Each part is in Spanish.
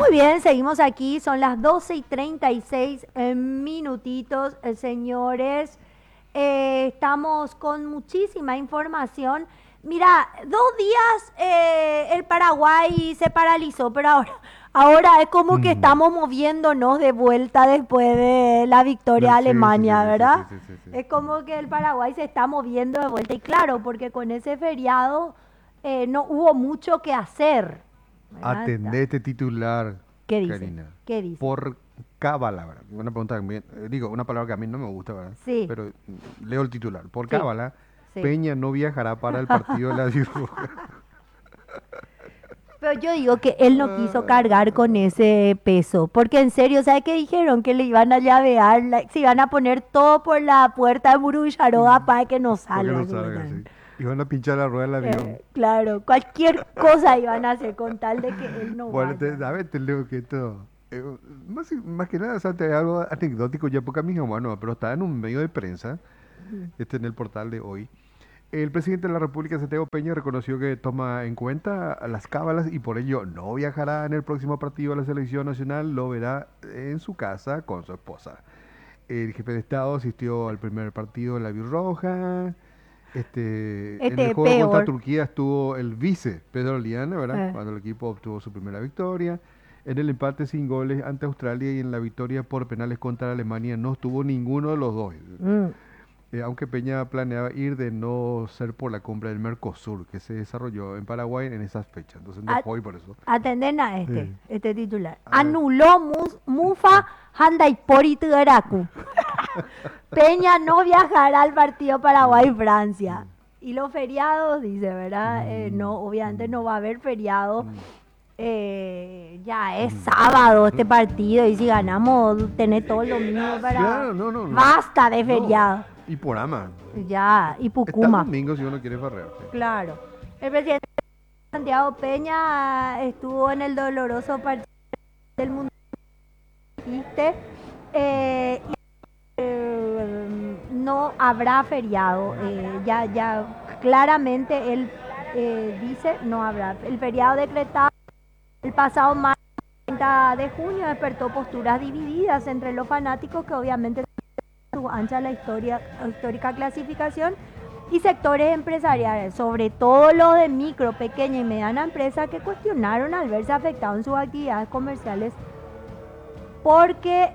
Muy bien, seguimos aquí, son las 12:36 minutitos, señores. Estamos con muchísima información. Mira, 2 días el Paraguay se paralizó, pero ahora es como que Mm. estamos moviéndonos de vuelta después de la victoria de Sí, sí, sí, Alemania, sí, sí, ¿verdad? sí, sí, sí, sí. Es como que el Paraguay se está moviendo de vuelta y claro, porque con ese feriado no hubo mucho que hacer, ¿verdad? Atendé este titular, ¿Qué dice? Karina. ¿Qué dice? Por cábala, ¿verdad? Una pregunta también, digo, una palabra que a mí no me gusta, ¿verdad? Sí, Pero leo el titular. Por sí, cábala, sí. Peña no viajará para el partido de la Roja. Pero yo digo que él no quiso cargar con ese peso, porque en serio, ¿sabe qué dijeron? Que le iban a llavear, se iban a poner todo por la puerta de Murucharoa para que no Para que salga, no salga supuestamente. así. Y van a pinchar la rueda del avión. Claro, cualquier cosa iban a hacer con tal de que él no Bueno, vaya. a ver, te leo que esto. Más que nada, o sea, te algo anecdótico ya, porque a mi mamá no, pero está en un medio de prensa, Ujú. en el portal de hoy. El presidente de la República, Santiago Peña, reconoció que toma en cuenta las cábalas y por ello no viajará en el próximo partido de la selección nacional, lo verá en su casa con su esposa. El jefe de Estado asistió al primer partido de la Roja. En el Este, juego contra peor. Turquía estuvo el vice Pedro Liana, ¿verdad? Eh, Cuando el equipo obtuvo su primera victoria. En el empate sin goles ante Australia y en la victoria por penales contra Alemania no estuvo ninguno de los dos. mm. Aunque Peña planeaba ir de no ser por la cumbre del Mercosur, que se desarrolló en Paraguay en esas fechas. Entonces no A- fue por eso. Atenden a Eh, este titular. a ver. Anuló Mufa Handaiporito Eraku. Peña no viajará al partido Mm, Paraguay-Francia. mm, Y los feriados, dice, ¿verdad? No, mm, obviamente no mm, va a haber feriado. mm, Ya es mm. sábado este partido y si ganamos, tener todo el domingo para... Claro, no, no, no. Basta de No. feriado. Y por ama. Ya, y Está el Pucuma. domingo si uno quiere farrear. Sí. Claro. El presidente Santiago Peña estuvo en el doloroso partido del mundo, dijiste, y no habrá feriado. Ya claramente él dice no habrá. El feriado decretado el pasado martes 30 de junio despertó posturas divididas entre los fanáticos que obviamente su ancha la histórica clasificación y sectores empresariales, sobre todo los de micro, pequeña y mediana empresa que cuestionaron al verse afectados en sus actividades comerciales porque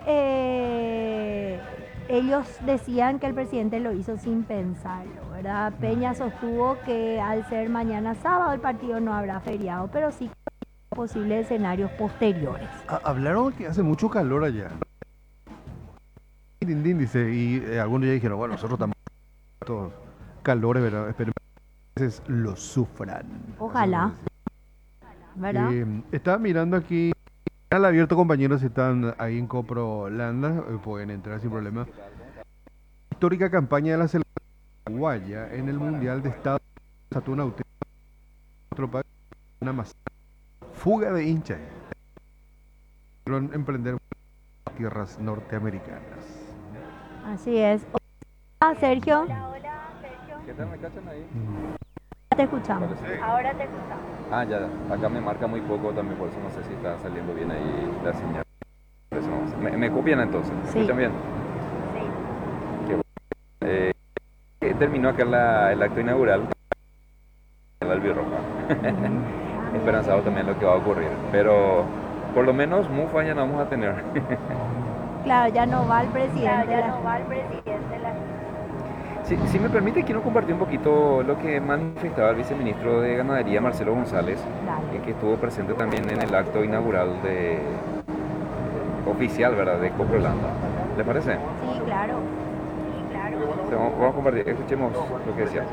ellos decían que el presidente lo hizo sin pensarlo, ¿verdad? Peña sostuvo que al ser mañana sábado el partido no habrá feriado, pero sí posibles escenarios posteriores. Hablaron que hace mucho calor allá. Din, din, dice, y algunos ya dijeron, bueno, nosotros estamos todos calores, ¿verdad? Espero que veces lo sufran. Así como Ojalá, decía. ¿verdad? Estaba mirando aquí, al abierto, compañeros, están ahí en Copro Holanda, pueden entrar sin problema. Histórica campaña de la selección paraguaya en el Mundial de Estados Unidos, otro país, una masa, fuga de hinchas, emprender tierras norteamericanas. Así es. Hola, Sergio, ¿Qué tal me cachan ahí? te escuchamos. Ahora te escuchamos. Ah, ya, acá me marca muy poco también, por eso no sé si está saliendo bien ahí la señal. Por eso no sé. ¿Me copian entonces? ¿Me Sí. escuchan bien? Qué bueno. Terminó acá el acto inaugural del Albirroja. Esperanzado también lo que va a ocurrir. Pero por lo menos mufa ya no vamos a tener. Claro, ya no va el presidente. Claro, ya no va el presidente. Si me permite, quiero compartir un poquito lo que manifestaba el viceministro de Ganadería, Marcelo González, Dale. que estuvo presente también en el acto inaugural oficial, ¿verdad?, de Coprolanda. ¿Le parece? Sí, claro. Vamos a compartir, escuchemos lo que decía.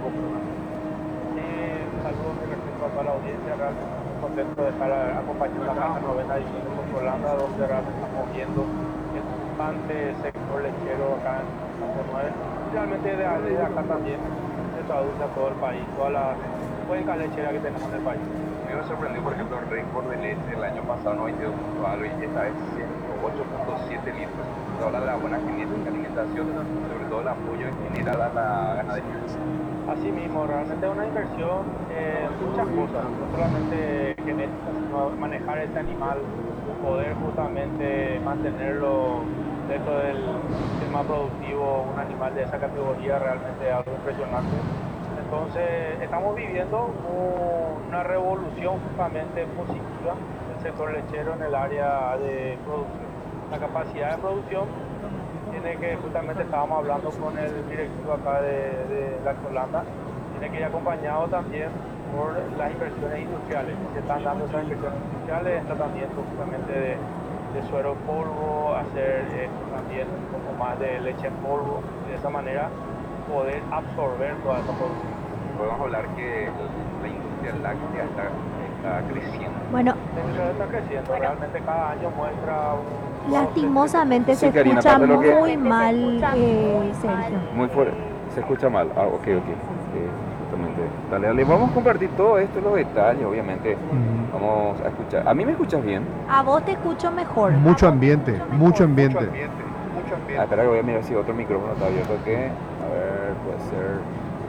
Saludos y respeto a toda la audiencia, realmente muy contento de estar acompañando acá en la novena edición de Controlanda, donde realmente estamos viendo el importante sector lechero acá en Campo 9. Realmente desde acá también se traduce a todo el país, toda la cuenca lechera que tenemos en el país. Me sorprendió, por ejemplo, el récord de leche el año pasado, 92 puntos algo, y esta vez 108.7 litros. Se habla de la buena genética, alimentación, sobre todo el apoyo en general a la ganadería. Así mismo, realmente es una inversión en muchas cosas, no solamente genética, sino en manejar este animal, poder justamente mantenerlo dentro del sistema productivo, un animal de esa categoría realmente es algo impresionante. Entonces estamos viviendo una revolución justamente positiva del sector lechero en el área de producción. La capacidad de producción tiene que, justamente estábamos hablando con el directivo acá de Lactolanda, tiene que ir acompañado también por las inversiones industriales. Se están dando esas inversiones industriales en tratamiento justamente de suero en polvo, hacer también un poco más de leche en polvo, y de esa manera poder absorber toda esa producción. Podemos hablar que la industria láctea está creciendo. Bueno, Está creciendo, realmente cada año muestra un... lastimosamente se Sí, Karina, escucha aparte de lo que- muy mal, Sergio. Muy fuerte. Se escucha mal. Ah, ok. Justamente. Dale. Vamos a compartir todo esto, los detalles, obviamente. Vamos a escuchar. ¿A mí me escuchas bien? A vos te escucho mejor. Mucho ambiente, mucho ambiente. Ah, espera que voy a mirar si otro micrófono está abierto. ¿Qué? A ver, puede ser.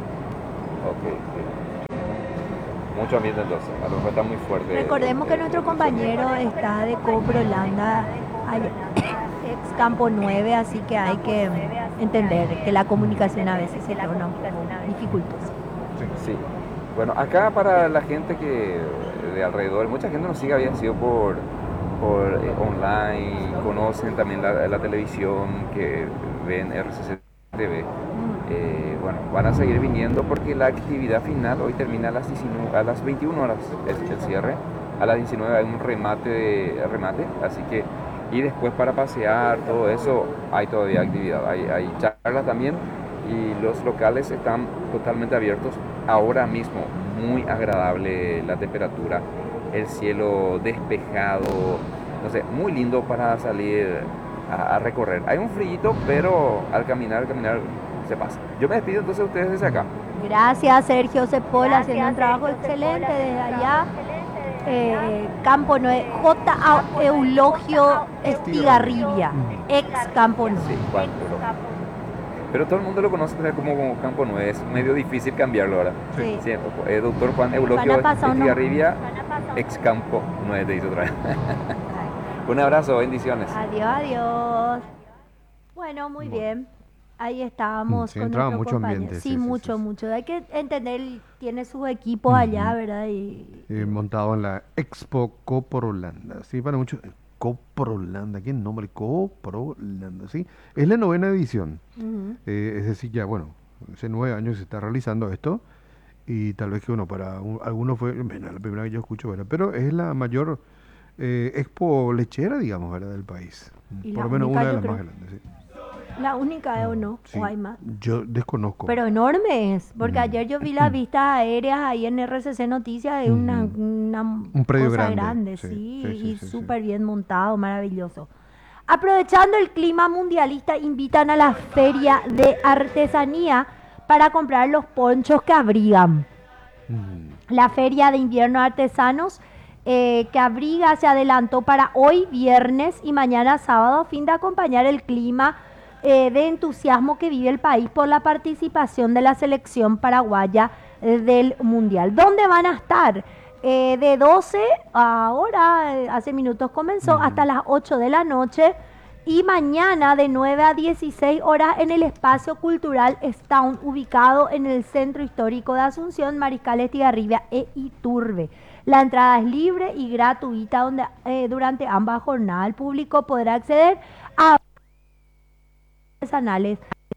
Ok. Mucho ambiente entonces. A lo mejor está muy fuerte. Recordemos que nuestro compañero está de Copro Holanda, ex Campo 9, así que hay que entender que la comunicación a veces se torna un poco dificultosa. Sí. Bueno, acá para la gente que de alrededor, mucha gente nos sigue, había sido por online, conocen también la televisión, que ven RCC TV. Bueno, van a seguir viniendo porque la actividad final hoy termina a las 21 horas, es el cierre. A las 19 hay un remate, así que, y después para pasear, todo eso, hay todavía actividad, hay charlas también, y los locales están totalmente abiertos ahora mismo. Muy agradable la temperatura, el cielo despejado, no sé, muy lindo para salir a recorrer. Hay un frío, pero al caminar se pasa. Yo me despido entonces de ustedes desde acá. Gracias, Sergio Cepol, haciendo un trabajo excelente desde allá. Campo 9, J. Eulogio Estigarribia, ex Campo 9. Sí, Juan, pero todo el mundo lo conoce como Campo 9, es medio difícil cambiarlo ahora. Sí. Sí, doctor Juan Eulogio pasado no. Estigarribia, ex Campo 9, te dice otra vez. Un abrazo, bendiciones. Adiós. Bueno, muy bien. Ahí estábamos Sí, con entraba nuestro mucho compañero. ambiente, Sí, sí, mucho. Hay que entender, tiene sus equipos allá, ¿verdad? Montado en la Expo Coprolanda. Sí, para mucho. Coprolanda, ¿qué nombre? Coprolanda, sí. Es la 9ª edición. Es decir, ya, bueno, hace 9 años se está realizando esto. Y tal vez que, bueno, para algunos fue, bueno, la primera que yo escucho, ¿verdad? Pero es la mayor expo lechera, digamos, ¿verdad? Del país. Y Por la lo menos única, una de yo las creo. más grandes, sí. La única, ¿o no? Sí, ¿O hay más? yo desconozco. Pero enorme es, porque ayer yo vi las vistas aéreas ahí en RCC Noticias, es una un predio cosa grande, sí, sí, y sí. súper bien montado, maravilloso. Aprovechando el clima mundialista, invitan a la feria de artesanía para comprar los ponchos que abrigan. La feria de invierno de artesanos que abriga se adelantó para hoy viernes y mañana sábado a fin de acompañar el clima de entusiasmo que vive el país por la participación de la selección paraguaya del Mundial. ¿Dónde van a estar? De 12 ahora, hace minutos comenzó, hasta las 8 de la noche y mañana de 9 a 16 horas en el espacio cultural Stown, ubicado en el Centro Histórico de Asunción, Mariscal Estigarribia e Iturbe. La entrada es libre y gratuita, donde durante ambas jornadas el público podrá acceder a artesanales.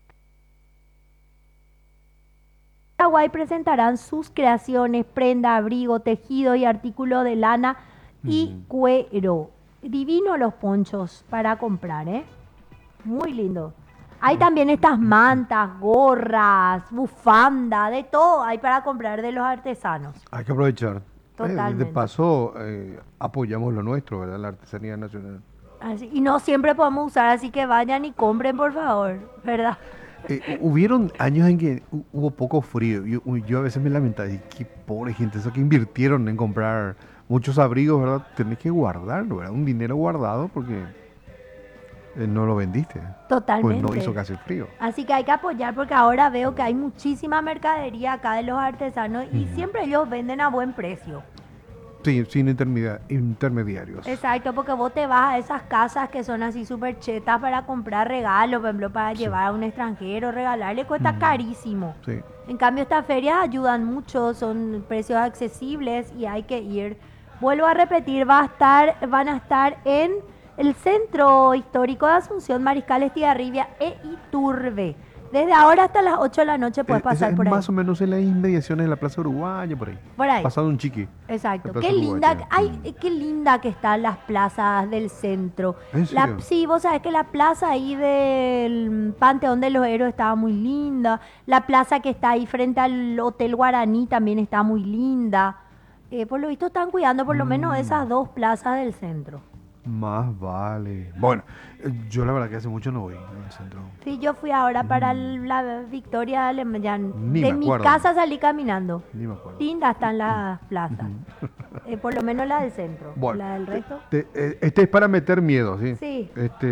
Paraguay presentarán sus creaciones, prenda, abrigo, tejido y artículos de lana y cuero. Divino los ponchos para comprar, muy lindo. Hay también estas mantas, gorras, bufanda, de todo hay para comprar de los artesanos. Hay que aprovechar. Totalmente. De paso, apoyamos lo nuestro, ¿verdad? La artesanía nacional. Así, y no siempre podemos usar, así que vayan y compren, por favor, ¿verdad? Hubieron años en que hubo poco frío. Yo a veces me lamentaba, y qué pobre gente, eso que invirtieron en comprar muchos abrigos, ¿verdad? Tenés que guardarlo, ¿verdad? Un dinero guardado porque no lo vendiste. Totalmente. Pues no hizo casi frío. Así que hay que apoyar porque ahora veo que hay muchísima mercadería acá de los artesanos y siempre ellos venden a buen precio. Sí, sin intermediarios. Exacto, porque vos te vas a esas casas que son así súper chetas para comprar regalos, por ejemplo, para llevar a un extranjero, regalarle, cuesta carísimo. Sí. En cambio, estas ferias ayudan mucho, son precios accesibles y hay que ir. Vuelvo a repetir, van a estar en el Centro Histórico de Asunción, Mariscal Estigarribia e Iturbe. Desde ahora hasta las 8 de la noche puedes pasar Es por ahí. más o menos en las inmediaciones de la Plaza Uruguaya, por ahí. Por ahí. Pasado un chiqui. Exacto. La Plaza Qué linda, Uruguaya. qué linda que están las plazas del centro. ¿En serio? Sí, vos sabés que la plaza ahí del Panteón de los Héroes estaba muy linda. La plaza que está ahí frente al Hotel Guaraní también está muy linda. Por lo visto están cuidando por lo menos esas dos plazas del centro. Más vale. Bueno, yo la verdad que hace mucho no voy al centro. Sí, yo fui ahora para la Victoria Alemana. Ni De me mi acuerdo. casa salí caminando. Ni me acuerdo. Lindas están las plazas. Por lo menos la del centro. Bueno, La del resto. este es para meter miedo, ¿sí? Sí.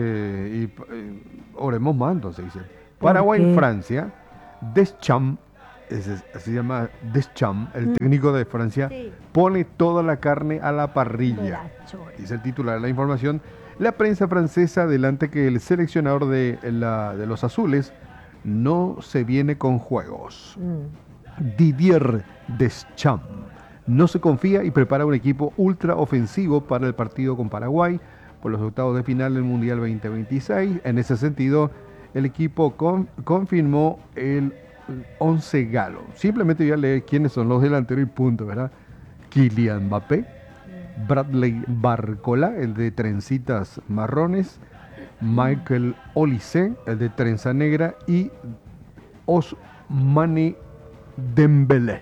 Oremos más, entonces dice. ¿Por Paraguay qué? y Francia, Deschamps, así se llama Deschamps, el técnico de Francia, Sí. pone toda la carne a la De parrilla. la chora. Dice el titular de la información. La prensa francesa adelanta que el seleccionador de los azules no se viene con juegos. Didier Deschamps no se confía y prepara un equipo ultra ofensivo para el partido con Paraguay por los octavos de final del Mundial 2026. En ese sentido, el equipo confirmó el 11 galo. Simplemente voy a leer quiénes son los delanteros y punto, ¿verdad? Kylian Mbappé, Bradley Barcola, el de trencitas marrones, Michael Olise, el de trenza negra, y Ousmane Dembélé.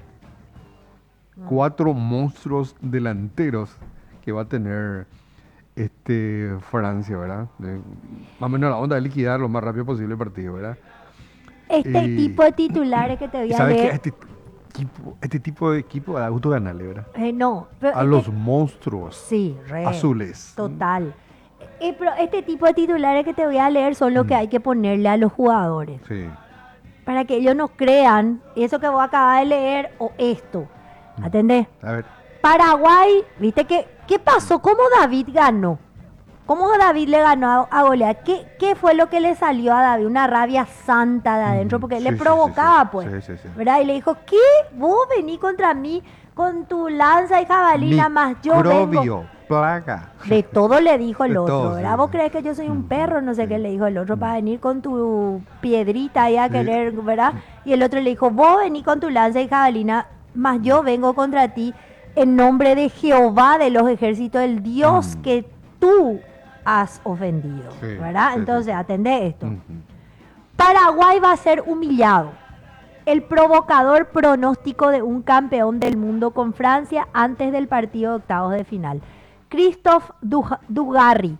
4 monstruos delanteros que va a tener Francia, ¿verdad? Más o menos la onda de liquidar lo más rápido posible el partido, ¿verdad? Este tipo de titulares que te voy Y a sabes que leer. este tipo de equipo da gusto ganarle, ¿verdad? No, pero A los monstruos sí, re, azules. total. Pero este tipo de titulares que te voy a leer son los que hay que ponerle a los jugadores. Sí. Para que ellos no crean eso que vos acabas de leer o esto. ¿Atendés? A ver. Paraguay, ¿viste qué pasó? ¿Cómo David ganó? ¿Cómo David le ganó a Goliat? ¿Qué fue lo que le salió a David? Una rabia santa de adentro, porque Sí, le sí, provocaba, sí. pues. Sí, sí, sí. ¿Verdad? Y le dijo, ¿qué? Vos venís contra mí con tu lanza y jabalina, más yo vengo. Microbio, plaga. De todo le dijo el De otro, todo, ¿verdad? sí, ¿Vos sí. crees que yo soy un perro? No sé sí. qué le dijo el otro, para venir con tu piedrita ahí a Sí. querer, ¿verdad? Y el otro le dijo, vos venís con tu lanza y jabalina, más yo vengo contra ti en nombre de Jehová de los ejércitos, el Dios que tú has ofendido, Sí, ¿verdad? sí, Entonces, sí. atendé esto. Ujú. Paraguay va a ser humillado. El provocador pronóstico de un campeón del mundo con Francia antes del partido de octavos de final. Christophe Dugarry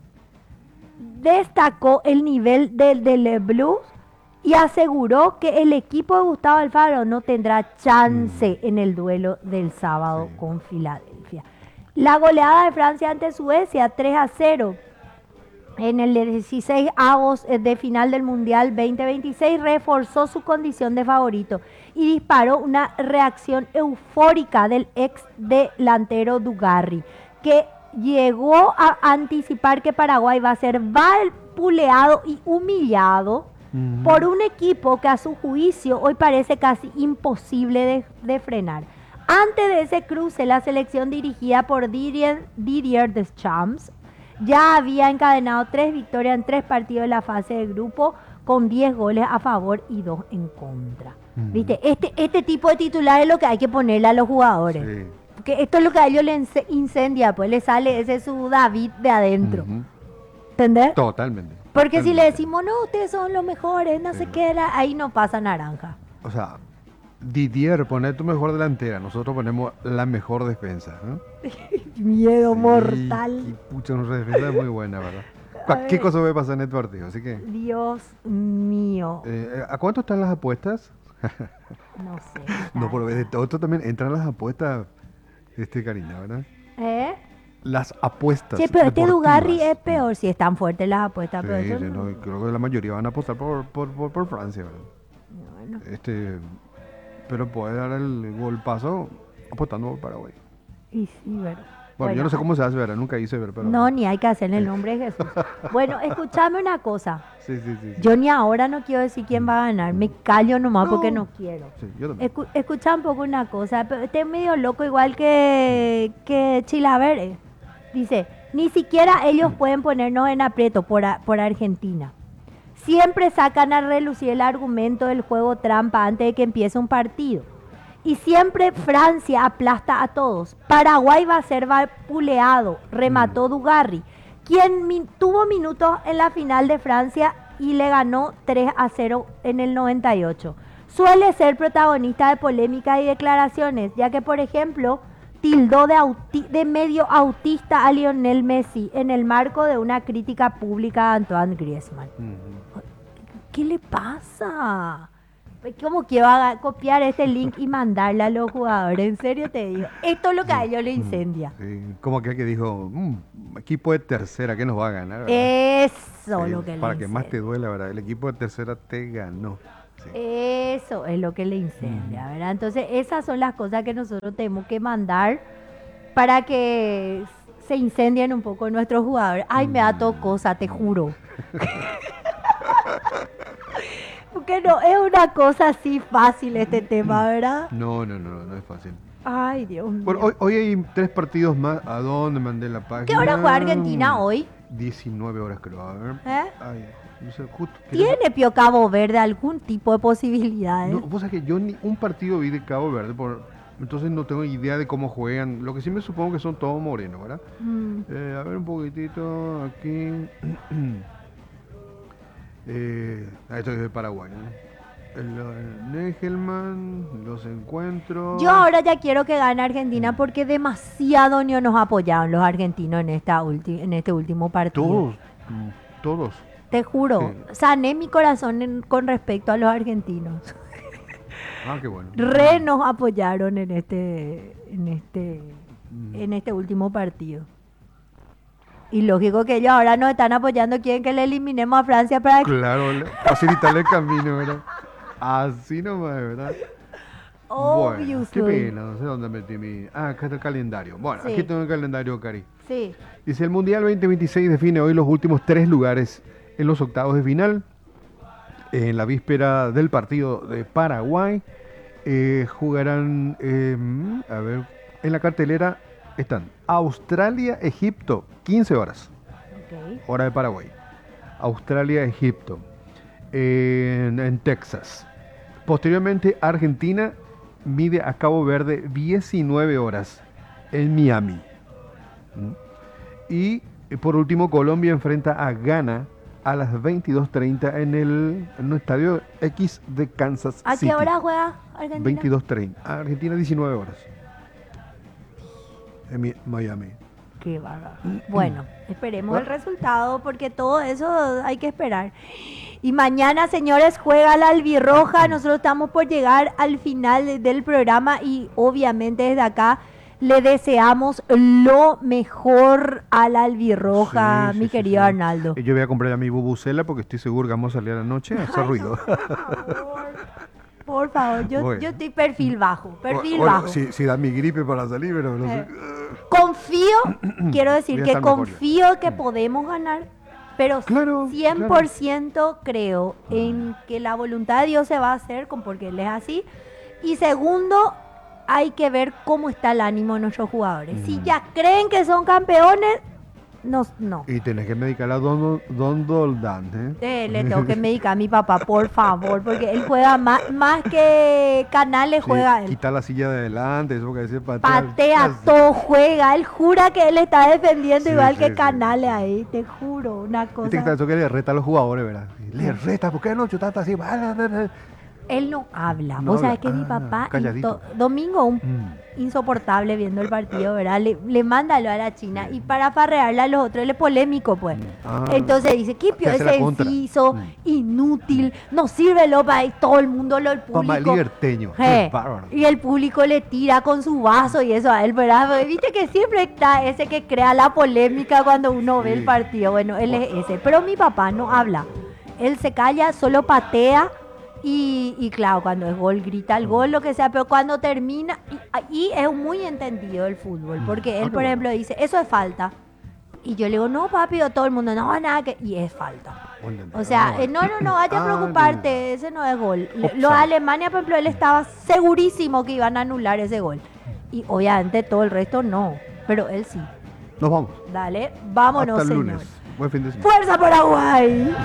destacó el nivel del Le Blues y aseguró que el equipo de Gustavo Alfaro no tendrá chance en el duelo del sábado Sí. con Filadelfia. La goleada de Francia ante Suecia 3-0 en el 16 avos de final del Mundial 2026 reforzó su condición de favorito y disparó una reacción eufórica del ex delantero Dugarry, que llegó a anticipar que Paraguay va a ser vapuleado y humillado por un equipo que a su juicio hoy parece casi imposible de frenar. Antes de ese cruce, la selección dirigida por Didier Deschamps ya había encadenado 3 victorias en 3 partidos de la fase de grupo con 10 goles a favor y 2 en contra. ¿Viste? Este tipo de titular es lo que hay que ponerle a los jugadores. Sí. Porque esto es lo que a ellos les incendia, pues le sale ese su David de adentro. Ujú. ¿Entendés? Totalmente. Porque si le Totalmente. decimos, no, ustedes son los mejores, no Sí. sé qué, ahí no pasa naranja. O sea, Didier, pone tu mejor delantera. Nosotros ponemos la mejor defensa. ¿No? Miedo Sí, mortal. Y pucha, nuestra defensa es muy buena, ¿verdad? Cualquier cosa puede pasar en este partido. Así que, Dios mío. ¿a cuánto están las apuestas? No sé. No, pero de todo esto también entran las apuestas, Karina, ¿verdad? ¿Eh? Las apuestas. Sí, pero este deportivas. Dugarry es peor si están fuertes las apuestas. Sí, pero eso sí, no- no, creo que la mayoría van a apostar por Francia, ¿verdad? Bueno, Pero puede dar el golpazo apostando por Paraguay. Y sí, ¿verdad? Bueno, yo no sé cómo se hace, ¿verdad? Nunca hice, ¿verdad? Pero... No, ni hay que hacerle el nombre de Jesús. Bueno, escúchame una cosa. Sí, sí, sí. Yo ni ahora no quiero decir quién va a ganar. Me callo nomás porque no quiero. Sí, yo también. Escucha un poco una cosa. Pero este es medio loco igual que Chilaver. Dice, ni siquiera ellos pueden ponernos en aprieto por Argentina. Siempre sacan a relucir el argumento del juego trampa antes de que empiece un partido. Y siempre Francia aplasta a todos. Paraguay va a ser vapuleado, remató Dugarry, quien tuvo minutos en la final de Francia y le ganó 3-0 en el 98. Suele ser protagonista de polémicas y declaraciones, ya que, por ejemplo, tildó de medio autista a Lionel Messi en el marco de una crítica pública a Antoine Griezmann. ¿Qué le pasa? ¿Cómo quiero copiar este link y mandarle a los jugadores? En serio te digo. Esto es lo que a ellos le incendia. Sí, como aquel que dijo, equipo de tercera, ¿qué nos va a ganar? ¿Verdad? Eso Sí, lo que le para que más incendia. te duela, ¿verdad? El equipo de tercera te ganó. Sí. Eso es lo que le incendia, ¿verdad? Entonces esas son las cosas que nosotros tenemos que mandar para que se incendien un poco nuestros jugadores. Ay, me da todo cosa, te juro. Porque no es una cosa así fácil este tema, ¿verdad? No es fácil. Ay, Dios mío. Bueno, hoy hay 3 partidos más. ¿A dónde mandé la página? ¿Qué hora juega Argentina hoy? 19 horas creo, a ver. ¿Eh? Ay, no sé, justo. ¿Tiene Pío Cabo Verde algún tipo de posibilidades? No, vos sabés que yo ni un partido vi de Cabo Verde, entonces no tengo idea de cómo juegan. Lo que sí me supongo que son todos morenos, ¿verdad? A ver un poquitito aquí. Esto es de Paraguay, ¿no? Negelman, los encuentros. Yo ahora ya quiero que gane Argentina porque demasiado no nos apoyaron los argentinos en este último partido. Todos. Te juro, Sí. sané mi corazón con respecto a los argentinos. Ah, qué bueno. Re nos apoyaron en este último partido. Y lógico que ellos ahora nos están apoyando, quieren que le eliminemos a Francia para que... Claro, facilitarle el camino, ¿verdad? Así nomás, ¿verdad? Bueno, qué pena, no sé dónde metí mi... Ah, acá está el calendario. Bueno, Sí. aquí tengo el calendario, Cari. Sí. Dice, el Mundial 2026 define hoy los últimos 3 lugares en los octavos de final. En la víspera del partido de Paraguay, jugarán, a ver, en la cartelera están Australia, Egipto, 15 horas, Ok. hora de Paraguay. Australia, Egipto, en Texas. Posteriormente, Argentina mide a Cabo Verde 19 horas en Miami. Y por último, Colombia enfrenta a Ghana a las 22:30 en un estadio X de Kansas ¿A City. qué hora juega Argentina? 22:30. Argentina 19 horas. En Miami. Qué bárbaro. Bueno, esperemos el resultado porque todo eso hay que esperar. Y mañana, señores, juega la albirroja. Nosotros estamos por llegar al final del programa y obviamente desde acá le deseamos lo mejor a la albirroja, Sí, mi sí, querido sí. Arnaldo. Yo voy a comprar a mi bubucela porque estoy seguro que vamos a salir a la noche a hacer Ay, ruido. Por favor, yo Bueno. estoy perfil bajo, perfil Bueno, bajo. si da mi gripe para salir, pero no sé. Confío, quiero decir Voy a que estar mejor confío que podemos ganar, pero Claro, 100% creo en que la voluntad de Dios se va a hacer, porque Él es así. Y segundo, hay que ver cómo está el ánimo de nuestros jugadores. Si ya creen que son campeones, no. Y tenés que medicar a Don Doldán, ¿eh? Le tengo que medicar a mi papá, por favor, porque él juega más que Canales, Sí, juega él. quita la silla de adelante, eso que decía patear. Patea Así. todo, juega. Él jura que él está defendiendo Sí, igual sí, que sí, Canales sí. ahí, te juro, una Viste que cosa. eso que le reta a los jugadores, ¿verdad? Le reta, ¿por qué no chutaste así? Él no habla. No Vos sabés habla. que mi Ah, papá, calladito. domingo, insoportable viendo el partido, ¿verdad? Le manda a la China y para farrearle a los otros, él es polémico, pues. Ah. Entonces dice, Quipio Te es hace la contra. sencillo, inútil, no sirve lo para todo el mundo, el Papá público. liberteño. Je, Bárbaro. y el público le tira con su vaso y eso a él, ¿verdad? Porque viste que siempre está ese que crea la polémica cuando uno ve Sí. el partido. Bueno, él es ese. Pero mi papá no habla. Él se calla, solo patea y claro, cuando es gol grita el gol, lo que sea. Pero cuando termina, y Y es muy entendido el fútbol, porque él, qué por bueno. ejemplo, dice, eso es falta. Y yo le digo, no, papi, o todo el mundo, no, nada que... Y es falta. O sea, no, vaya a preocuparte, ese no es gol. Los Offside. Alemania, por ejemplo, él estaba segurísimo que iban a anular ese gol. Y obviamente todo el resto no, pero él sí. Nos vamos. Dale, vámonos, Hasta el señor. lunes. Buen fin de semana. ¡Fuerza Paraguay!